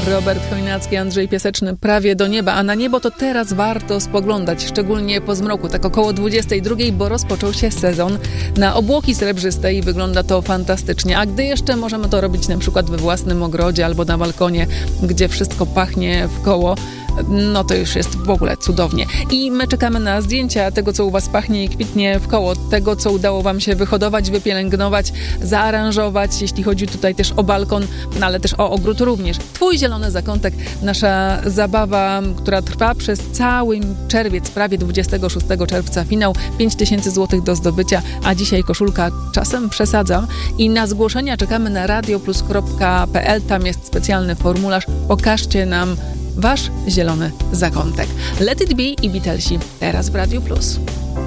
Robert Chojnacki, Andrzej Piaseczny, Prawie do nieba. A na niebo to teraz warto spoglądać, szczególnie po zmroku, tak około 22, bo rozpoczął się sezon na obłoki srebrzyste i wygląda to fantastycznie. A gdy jeszcze możemy to robić na przykład we własnym ogrodzie albo na balkonie, gdzie wszystko pachnie w koło, no to już jest w ogóle cudownie. I my czekamy na zdjęcia tego, co u was pachnie i kwitnie w koło, tego, co udało wam się wyhodować, wypielęgnować, zaaranżować, jeśli chodzi tutaj też o balkon, no ale też o ogród również. Twój zielony zakątek, nasza zabawa, która trwa przez cały czerwiec, prawie 26 czerwca, finał 5000 zł do zdobycia, a dzisiaj koszulka, czasem przesadzam, i na zgłoszenia czekamy na radioplus.pl, tam jest specjalny formularz, pokażcie nam wasz zielony zakątek. Let It Be i Beatlesi teraz w Radiu Plus.